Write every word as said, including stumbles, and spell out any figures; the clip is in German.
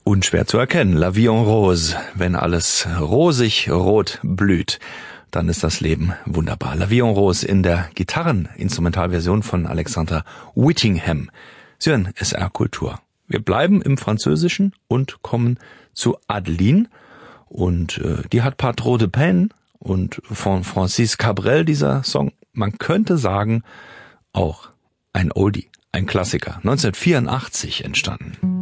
Unschwer zu erkennen, La Vie en Rose. Wenn alles rosig rot blüht, dann ist das Leben wunderbar. La Vie en Rose in der Gitarreninstrumentalversion von Alexander Whittingham. Sie hören S R Kultur. Wir bleiben im Französischen und kommen zu Adeline. Und äh, die hat Pas trop de peine und von Francis Cabrel dieser Song. Man könnte sagen, auch ein Oldie, ein Klassiker. neunzehnhundertvierundachtzig entstanden.